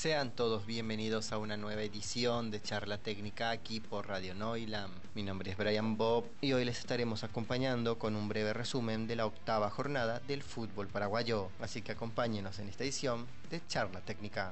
Sean todos bienvenidos a una nueva edición de Charla Técnica aquí por Radio Noilam. Mi nombre es Brian Bob y hoy les estaremos acompañando con un breve resumen de la octava jornada del fútbol paraguayo. Así que acompáñenos en esta edición de Charla Técnica.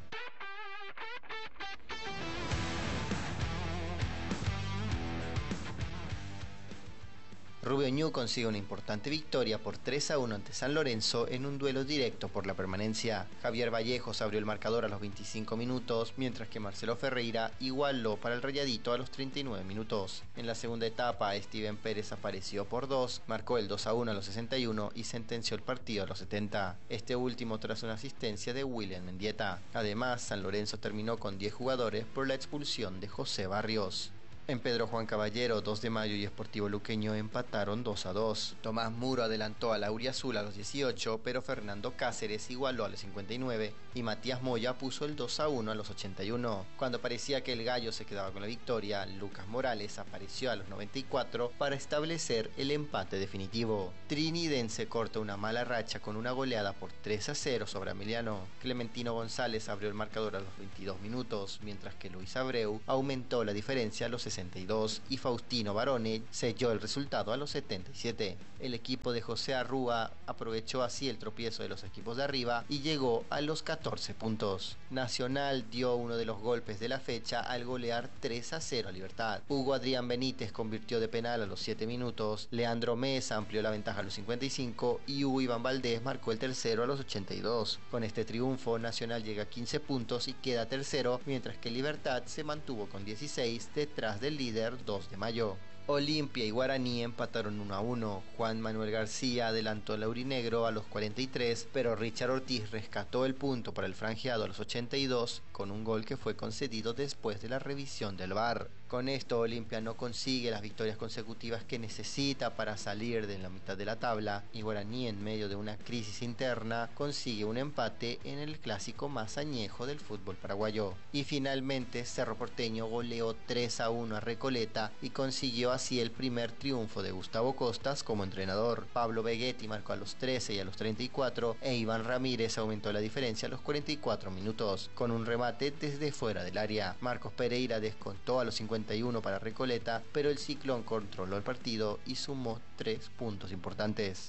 Rubio Ñu consigue una importante victoria por 3-1 ante San Lorenzo en un duelo directo por la permanencia. Javier Vallejos abrió el marcador a los 25 minutos, mientras que Marcelo Ferreira igualó para el Rayadito a los 39 minutos. En la segunda etapa, Steven Pérez apareció por 2, marcó el 2-1 a los 61 y sentenció el partido a los 70. Este último tras una asistencia de William Mendieta. Además, San Lorenzo terminó con 10 jugadores por la expulsión de José Barrios. En Pedro Juan Caballero, 2 de Mayo y Sportivo Luqueño empataron 2-2. Tomás Muro adelantó a Lauriazul a los 18, pero Fernando Cáceres igualó a los 59 y Matías Moya puso el 2-1 a los 81. Cuando parecía que el Gallo se quedaba con la victoria, Lucas Morales apareció a los 94 para establecer el empate definitivo. Trinidense corta una mala racha con una goleada por 3-0 sobre Emiliano. Clementino González abrió el marcador a los 22 minutos, mientras que Luis Abreu aumentó la diferencia a los 62 y Faustino Barone selló el resultado a los 77. El equipo de José Arrúa aprovechó así el tropiezo de los equipos de arriba y llegó a los 14 puntos. Nacional dio uno de los golpes de la fecha al golear 3-0 a Libertad. Hugo Adrián Benítez convirtió de penal a los 7 minutos, Leandro Mesa amplió la ventaja a los 55 y Hugo Iván Valdés marcó el tercero a los 82. Con este triunfo, Nacional llega a 15 puntos y queda tercero, mientras que Libertad se mantuvo con 16 detrás del líder 2 de Mayo. Olimpia y Guaraní empataron 1-1. Juan Manuel García adelantó al aurinegro a los 43, pero Richard Ortiz rescató el punto para el franjeado a los 82 con un gol que fue concedido después de la revisión del VAR. Con esto, Olimpia no consigue las victorias consecutivas que necesita para salir de la mitad de la tabla y Guaraní, en medio de una crisis interna, consigue un empate en el clásico más añejo del fútbol paraguayo. Y finalmente, Cerro Porteño goleó 3-1 a Recoleta y consiguió así el primer triunfo de Gustavo Costas como entrenador. Pablo Begetti marcó a los 13 y a los 34 e Iván Ramírez aumentó la diferencia a los 44 minutos con un remate desde fuera del área. Marcos Pereira descontó a los 51 para Recoleta, pero el Ciclón controló el partido y sumó 3 puntos importantes.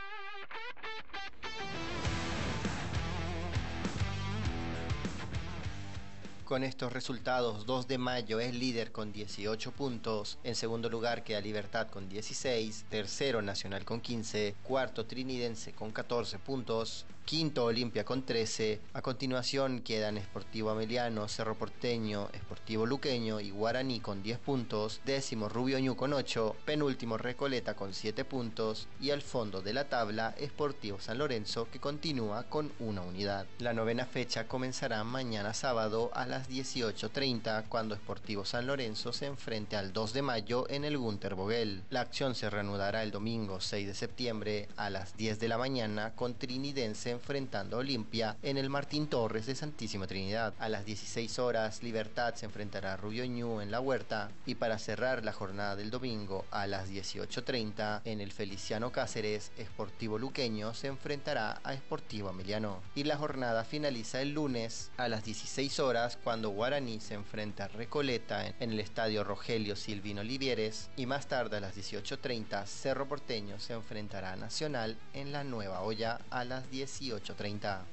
Con estos resultados, 2 de Mayo es líder con 18 puntos, en segundo lugar queda Libertad con 16, tercero Nacional con 15, cuarto Trinidense con 14 puntos, quinto Olimpia con 13, a continuación quedan Sportivo Ameliano, Cerro Porteño, Sportivo Luqueño y Guaraní con 10 puntos, décimo Rubio Ñu con 8, penúltimo Recoleta con 7 puntos y al fondo de la tabla Sportivo San Lorenzo que continúa con una unidad. La novena fecha comenzará mañana sábado a las 18:30 cuando Sportivo San Lorenzo se enfrente al 2 de Mayo en el Gunter Vogel. La acción se reanudará el domingo 6 de septiembre a las 10 de la mañana con Trinidense enfrentando a Olimpia en el Martín Torres de Santísima Trinidad. A las 16 horas Libertad se enfrentará a Rubio Ñu en La Huerta y para cerrar la jornada del domingo a las 18:30 en el Feliciano Cáceres, Sportivo Luqueño se enfrentará a Sportivo Ameliano. Y la jornada finaliza el lunes a las 16 horas cuando Guaraní se enfrenta a Recoleta en el estadio Rogelio Silvino Olivieres y más tarde a las 18:30 Cerro Porteño se enfrentará a Nacional en la Nueva Olla a las 18:30.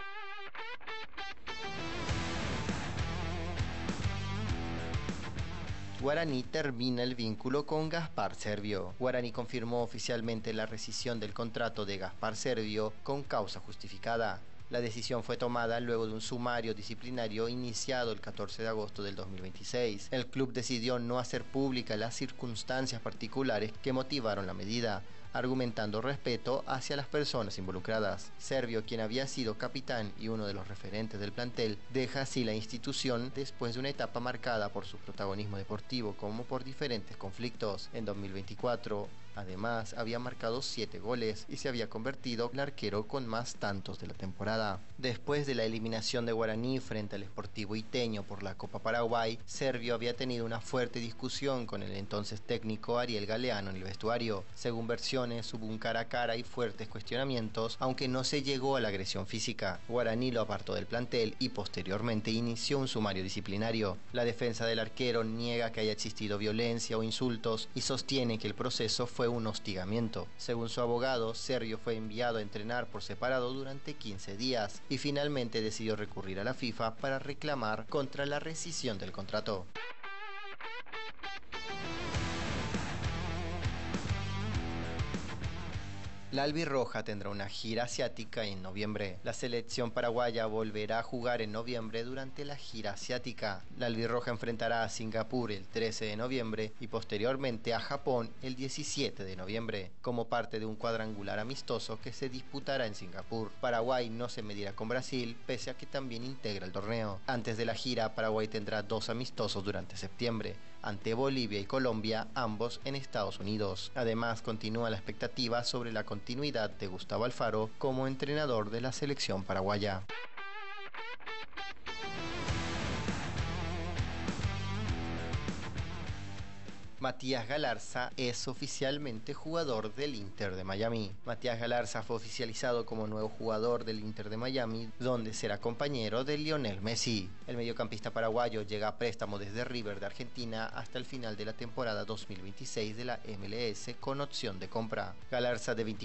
Guaraní termina el vínculo con Gaspar Servio. Guaraní confirmó oficialmente la rescisión del contrato de Gaspar Servio con causa justificada. La decisión fue tomada luego de un sumario disciplinario iniciado el 14 de agosto del 2026. El club decidió no hacer pública las circunstancias particulares que motivaron la medida, argumentando respeto hacia las personas involucradas. Servio, quien había sido capitán y uno de los referentes del plantel, deja así la institución después de una etapa marcada por su protagonismo deportivo como por diferentes conflictos. En 2024 Además, había marcado 7 goles y se había convertido en el arquero con más tantos de la temporada. Después de la eliminación de Guaraní frente al Sportivo Iteño por la Copa Paraguay, Servio había tenido una fuerte discusión con el entonces técnico Ariel Galeano en el vestuario. Según versiones, hubo un cara a cara y fuertes cuestionamientos, aunque no se llegó a la agresión física. Guaraní lo apartó del plantel y posteriormente inició un sumario disciplinario. La defensa del arquero niega que haya existido violencia o insultos y sostiene que el proceso fue un hostigamiento. Según su abogado, Servio fue enviado a entrenar por separado durante 15 días y finalmente decidió recurrir a la FIFA para reclamar contra la rescisión del contrato. La albirroja tendrá una gira asiática en noviembre. La selección paraguaya volverá a jugar en noviembre durante la gira asiática. La albirroja enfrentará a Singapur el 13 de noviembre y posteriormente a Japón el 17 de noviembre, como parte de un cuadrangular amistoso que se disputará en Singapur. Paraguay no se medirá con Brasil, pese a que también integra el torneo. Antes de la gira, Paraguay tendrá 2 amistosos durante septiembre, ante Bolivia y Colombia, ambos en Estados Unidos. Además, continúa la expectativa sobre la continuidad de Gustavo Alfaro como entrenador de la selección paraguaya. Matías Galarza es oficialmente jugador del Inter de Miami. Matías Galarza fue oficializado como nuevo jugador del Inter de Miami, donde será compañero de Lionel Messi. El mediocampista paraguayo llega a préstamo desde River de Argentina hasta el final de la temporada 2026 de la MLS con opción de compra. Galarza, de 24